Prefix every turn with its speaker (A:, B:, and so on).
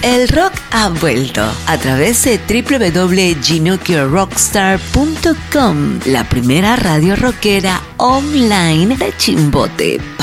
A: El rock ha vuelto a través de www.ginocchiorockstar.com, la primera radio rockera online de Chimbote.